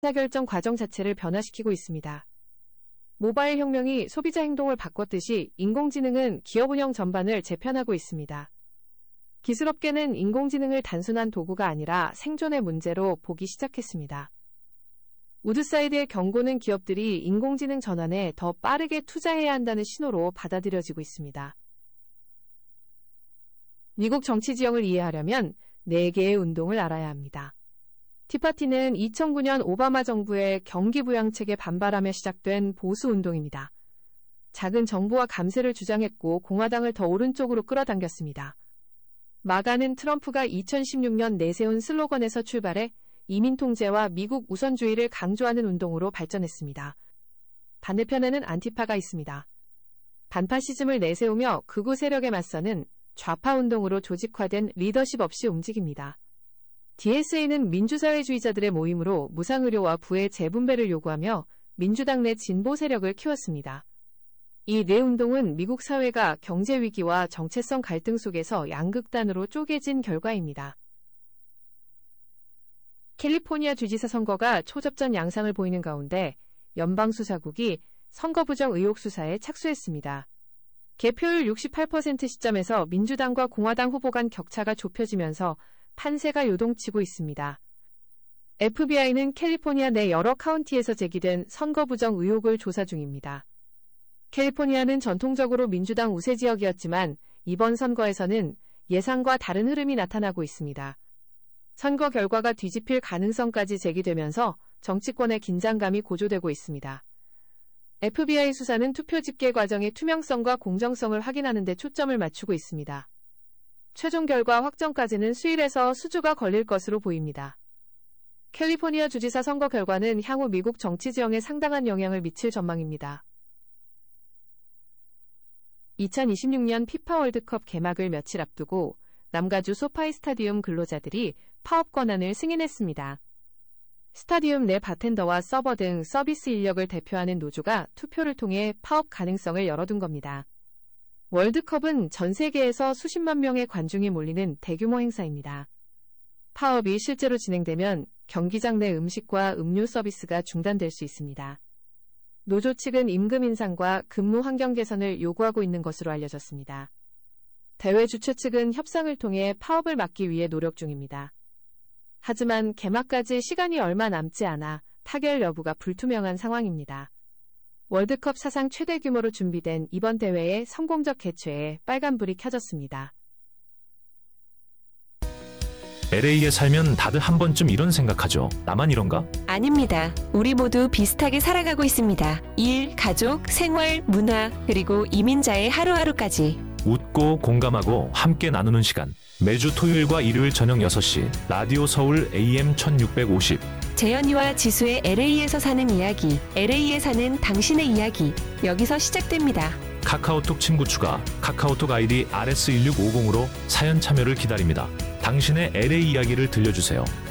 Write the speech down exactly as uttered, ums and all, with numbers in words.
의사결정 과정 자체를 변화시키고 있습니다. 모바일 혁명이 소비자 행동을 바꿨듯이 인공지능은 기업 운영 전반을 재편하고 있습니다. 기술업계는 인공지능을 단순한 도구가 아니라 생존의 문제로 보기 시작했습니다. 우드사이드의 경고는 기업들이 인공지능 전환에 더 빠르게 투자해야 한다는 신호로 받아들여지고 있습니다. 미국 정치 지형을 이해하려면 네 개의 운동을 알아야 합니다. 티파티는 이천구 년 오바마 정부의 경기 부양책에 반발하며 시작된 보수 운동입니다. 작은 정부와 감세를 주장했고 공화당을 더 오른쪽으로 끌어당겼습니다. 마가는 트럼프가 이천십육 년 내세운 슬로건에서 출발해 이민 통제와 미국 우선주의를 강조하는 운동으로 발전했습니다. 반대편에는 안티파가 있습니다. 반파시즘을 내세우며 극우 세력에 맞서는 좌파 운동으로 조직화된 리더십 없이 움직입니다. 디에스에이는 민주사회주의자들의 모임으로 무상의료와 부의 재분배를 요구하며 민주당 내 진보 세력을 키웠습니다. 이 네 운동은 미국 사회가 경제위기와 정체성 갈등 속에서 양극단으로 쪼개진 결과입니다. 캘리포니아 주지사 선거가 초접전 양상을 보이는 가운데 연방수사국이 선거 부정 의혹 수사에 착수했습니다. 개표율 육십팔 퍼센트 시점에서 민주당과 공화당 후보 간 격차가 좁혀지면서 판세가 요동치고 있습니다. 에프비아이는 캘리포니아 내 여러 카운티에서 제기된 선거 부정 의혹을 조사 중입니다. 캘리포니아는 전통적으로 민주당 우세 지역이었지만 이번 선거에서는 예상과 다른 흐름이 나타나고 있습니다. 선거 결과가 뒤집힐 가능성까지 제기되면서 정치권의 긴장감이 고조되고 있습니다. 에프비아이 수사는 투표 집계 과정의 투명성과 공정성을 확인하는 데 초점을 맞추고 있습니다. 최종 결과 확정까지는 수일에서 수주가 걸릴 것으로 보입니다. 캘리포니아 주지사 선거 결과는 향후 미국 정치 지형에 상당한 영향을 미칠 전망입니다. 이천이십육 년 피파 월드컵 개막을 며칠 앞두고 남가주 소파이 스타디움 근로자들이 파업 권한을 승인했습니다. 스타디움 내 바텐더와 서버 등 서비스 인력을 대표하는 노조가 투표를 통해 파업 가능성을 열어둔 겁니다. 월드컵은 전 세계에서 수십만 명의 관중이 몰리는 대규모 행사입니다. 파업이 실제로 진행되면 경기장 내 음식과 음료 서비스가 중단될 수 있습니다. 노조 측은 임금 인상과 근무 환경 개선을 요구하고 있는 것으로 알려졌습니다. 대회 주최 측은 협상을 통해 파업을 막기 위해 노력 중입니다. 하지만 개막까지 시간이 얼마 남지 않아 타결 여부가 불투명한 상황입니다. 월드컵 사상 최대 규모로 준비된 이번 대회의 성공적 개최에 빨간불이 켜졌습니다. 엘에이에 살면 다들 한 번쯤 이런 생각하죠. 나만 이런가? 아닙니다. 우리 모두 비슷하게 살아가고 있습니다. 일, 가족, 생활, 문화, 그리고 이민자의 하루하루까지. 웃고 공감하고 함께 나누는 시간. 매주 토요일과 일요일 저녁 여섯 시 라디오 서울 에이엠 천육백오십. 재현이와 지수의 엘에이에서 사는 이야기, 엘에이에 사는 당신의 이야기, 여기서 시작됩니다. 카카오톡 친구 추가, 카카오톡 아이디 알에스 일육오공으로 사연 참여를 기다립니다. 당신의 엘에이 이야기를 들려주세요.